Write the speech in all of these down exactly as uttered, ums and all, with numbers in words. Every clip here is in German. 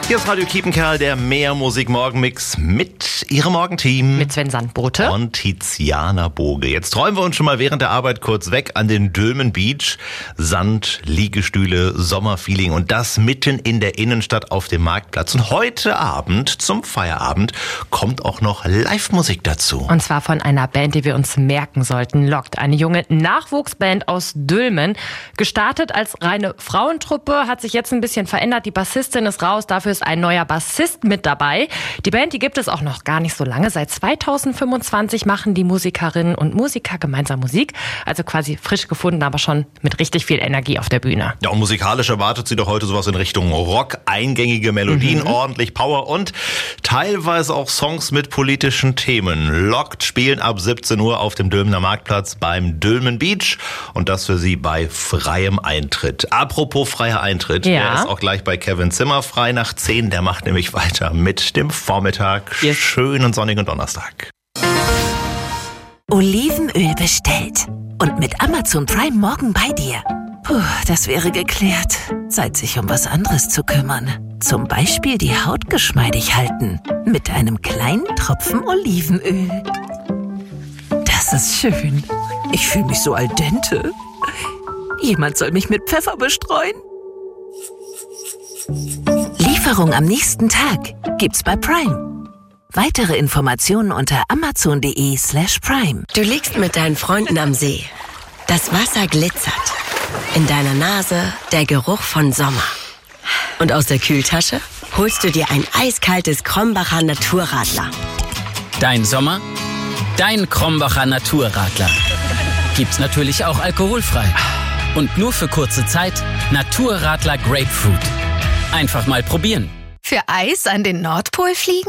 Hier ist Radio Kiepenkerl, der Mehr-Musik-Morgenmix mit ihrem Morgenteam. Mit Sven Sandbote. Und Tiziana Boge. Jetzt träumen wir uns schon mal während der Arbeit kurz weg an den Dülmen Beach. Sand, Liegestühle, Sommerfeeling und das mitten in der Innenstadt auf dem Marktplatz. Und heute Abend zum Feierabend kommt auch noch Live-Musik dazu. Und zwar von einer Band, die wir uns merken sollten. Lockt, eine junge Nachwuchsband aus Dülmen. Gestartet als reine Frauentruppe, hat sich jetzt ein bisschen verändert. Die Bassistin ist raus, dafür ist ein neuer Bassist mit dabei. Die Band, die gibt es auch noch gar nicht so lange. Seit zweitausendfünfundzwanzig machen die Musikerinnen und Musiker gemeinsam Musik. Also quasi frisch gefunden, aber schon mit richtig viel Energie auf der Bühne. Ja, und musikalisch erwartet sie doch heute sowas in Richtung Rock, eingängige Melodien, mhm. ordentlich Power und teilweise auch Songs mit politischen Themen. Lockt spielen ab siebzehn Uhr auf dem Dülmener Marktplatz beim Dülmen Beach und das für sie bei freiem Eintritt. Apropos freier Eintritt, ja. der ist auch gleich bei Kevin Zimmer frei nach zehn. Der macht nämlich weiter mit dem Vormittag. Yes. Schönen sonnigen Donnerstag. Olivenöl bestellt. Und mit Amazon Prime morgen bei dir. Puh, das wäre geklärt. Zeit, sich um was anderes zu kümmern. Zum Beispiel die Haut geschmeidig halten. Mit einem kleinen Tropfen Olivenöl. Das ist schön. Ich fühle mich so al dente. Jemand soll mich mit Pfeffer bestreuen. Lieferung am nächsten Tag gibt's bei Prime. Weitere Informationen unter amazon.de slash prime. Du liegst mit deinen Freunden am See. Das Wasser glitzert. In deiner Nase der Geruch von Sommer. Und aus der Kühltasche holst du dir ein eiskaltes Krombacher Naturradler. Dein Sommer? Dein Krombacher Naturradler. Gibt's natürlich auch alkoholfrei. Und nur für kurze Zeit Naturradler Grapefruit. Einfach mal probieren. Für Eis an den Nordpol fliegen?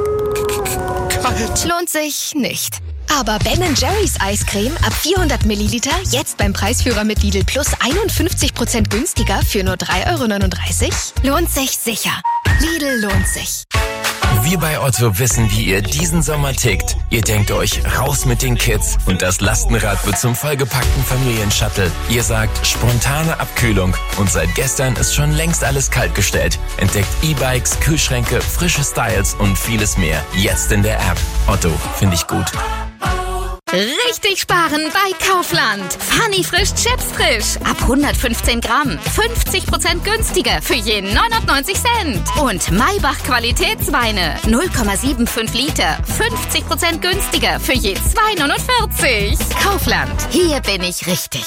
Kalt. Lohnt sich nicht. Aber Ben and Jerry's Eiscreme ab vierhundert Milliliter jetzt beim Preisführer mit Lidl Plus einundfünfzig Prozent günstiger für nur drei Euro neununddreißig? Lohnt sich sicher. Lidl lohnt sich. Wir bei Otto wissen, wie ihr diesen Sommer tickt. Ihr denkt euch, raus mit den Kids und das Lastenrad wird zum vollgepackten Familienshuttle. Ihr sagt, spontane Abkühlung und seit gestern ist schon längst alles kaltgestellt. Entdeckt E-Bikes, Kühlschränke, frische Styles und vieles mehr. Jetzt in der App. Otto, finde ich gut. Richtig sparen bei Kaufland. Funny frisch Chips frisch. Ab hundertfünfzehn Gramm. fünfzig Prozent günstiger für je neunundneunzig Cent. Und Maybach Qualitätsweine. null Komma fünfundsiebzig Liter. fünfzig Prozent günstiger für je zwei neunundvierzig. Kaufland. Hier bin ich richtig.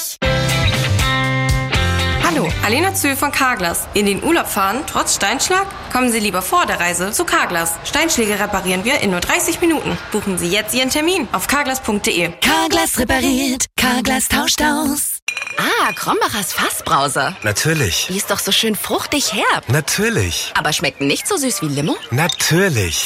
Hallo, Alena Zöhl von Carglass. In den Urlaub fahren, trotz Steinschlag? Kommen Sie lieber vor der Reise zu Carglass. Steinschläge reparieren wir in nur dreißig Minuten. Buchen Sie jetzt Ihren Termin auf carglass punkt de. Carglass repariert, Carglass tauscht aus. Ah, Krombachers Fassbrause. Natürlich. Die ist doch so schön fruchtig herb. Natürlich. Aber schmeckt nicht so süß wie Limo? Natürlich.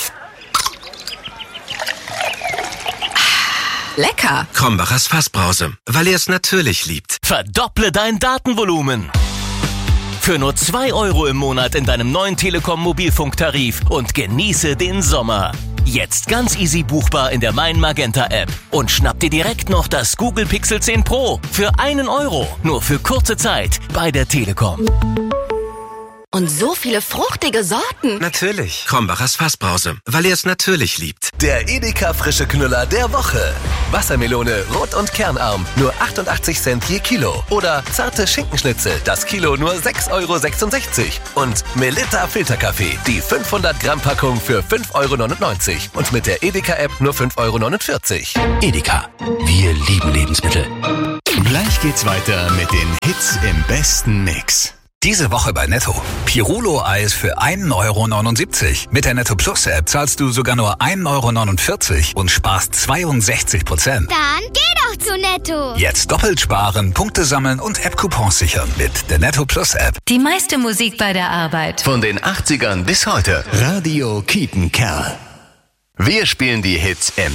Lecker. Krombachers Fassbrause, weil ihr es natürlich liebt. Verdopple dein Datenvolumen. Für nur zwei Euro im Monat in deinem neuen Telekom-Mobilfunktarif und genieße den Sommer. Jetzt ganz easy buchbar in der Mein Magenta App. Und schnapp dir direkt noch das Google Pixel zehn Pro für einen Euro. Nur für kurze Zeit bei der Telekom. Und so viele fruchtige Sorten. Natürlich. Krombachers Fassbrause, weil ihr es natürlich liebt. Der Edeka frische Knüller der Woche. Wassermelone rot und kernarm, nur achtundachtzig Cent je Kilo. Oder zarte Schinkenschnitzel, das Kilo nur sechs Euro sechsundsechzig. Und Melitta Filterkaffee, die fünfhundert Gramm Packung für fünf Euro neunundneunzig. Und mit der Edeka-App nur fünf Euro neunundvierzig. Edeka, wir lieben Lebensmittel. Gleich geht's weiter mit den Hits im besten Mix. Diese Woche bei Netto. Pirulo-Eis für ein Euro neunundsiebzig. Mit der Netto Plus App zahlst du sogar nur ein Euro neunundvierzig und sparst zweiundsechzig Prozent. Dann geh doch zu Netto. Jetzt doppelt sparen, Punkte sammeln und App-Coupons sichern mit der Netto Plus App. Die meiste Musik bei der Arbeit. Von den achtzigern bis heute. Radio Kiepenkerl. Wir spielen die Hits im